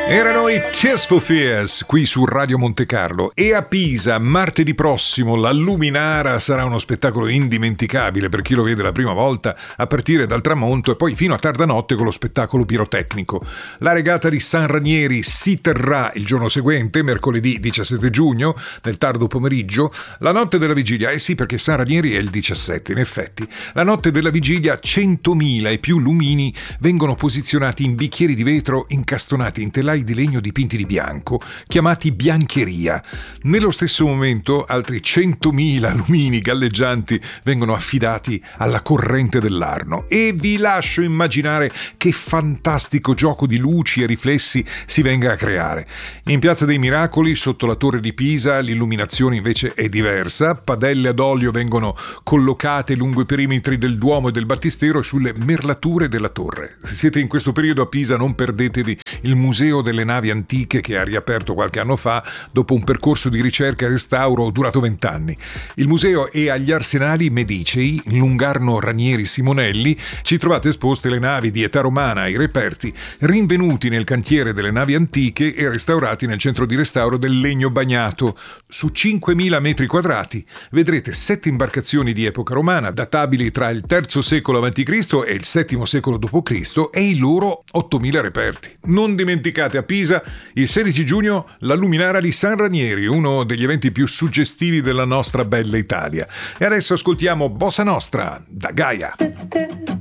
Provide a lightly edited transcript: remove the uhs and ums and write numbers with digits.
Erano i Tears for Fears qui su Radio Monte Carlo. E a Pisa martedì prossimo la Luminara sarà uno spettacolo indimenticabile per chi lo vede la prima volta, a partire dal tramonto e poi fino a tarda notte con lo spettacolo pirotecnico. La regata di San Ranieri si terrà il giorno seguente, mercoledì 17 giugno, nel tardo pomeriggio. La notte della vigilia, sì, perché San Ranieri è il 17 in effetti. La notte della vigilia 100.000 e più lumini vengono posizionati in bicchieri di vetro incastonati in telai di legno dipinti di bianco, chiamati biancheria. Nello stesso momento altri 100.000 lumini galleggianti vengono affidati alla corrente dell'Arno, e vi lascio immaginare che fantastico gioco di luci e riflessi si venga a creare. In Piazza dei Miracoli, sotto la Torre di Pisa, l'illuminazione invece è diversa. Padelle ad olio vengono collocate lungo i perimetri del Duomo e del Battistero e sulle merlature della torre. Se siete in questo periodo a Pisa, non perdetevi il Museo delle Navi Antiche, che ha riaperto qualche anno fa dopo un percorso di ricerca e restauro durato 20 anni. Il museo è agli Arsenali Medicei, Lungarno Ranieri Simonelli. Ci trovate esposte le navi di età romana, i reperti rinvenuti nel cantiere delle navi antiche e restaurati nel centro di restauro del Legno Bagnato. Su 5.000 metri quadrati vedrete 7 imbarcazioni di epoca romana, databili tra il III secolo a.C. e il VII secolo d.C. e i loro 8.000 reperti. Non dimenticate a Pisa, il 16 giugno, la Luminara di San Ranieri, uno degli eventi più suggestivi della nostra bella Italia. E adesso ascoltiamo Bossa Nostra da Gaia.